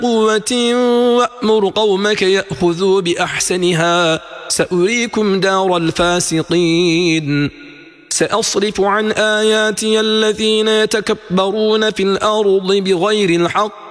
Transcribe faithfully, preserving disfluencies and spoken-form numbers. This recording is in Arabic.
قوة وأمر قومك يأخذوا بأحسنها سأريكم دار الفاسقين سأصرف عن آياتي الذين يتكبرون في الأرض بغير الحق